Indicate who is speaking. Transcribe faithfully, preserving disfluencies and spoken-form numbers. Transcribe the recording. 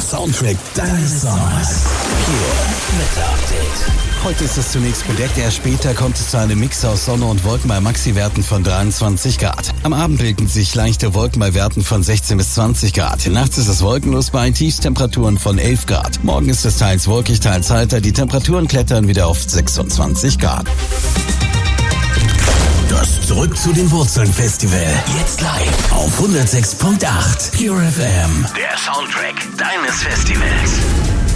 Speaker 1: Soundtrack deines Sommers. Pure Wetter Update. Heute ist es zunächst bedeckt, erst später kommt es zu einem Mix aus Sonne und Wolken bei Maxi-Werten von dreiundzwanzig Grad. Am Abend bilden sich leichte Wolken bei Werten von sechzehn bis zwanzig Grad. Nachts ist es wolkenlos bei Tiefstemperaturen von elf Grad. Morgen ist es teils wolkig, teils heiter. Die Temperaturen klettern wieder auf sechsundzwanzig Grad. Das Zurück zu den Wurzeln Festival. Jetzt live auf hundertsechs Komma acht Pure F M. Der Soundtrack deines Festivals.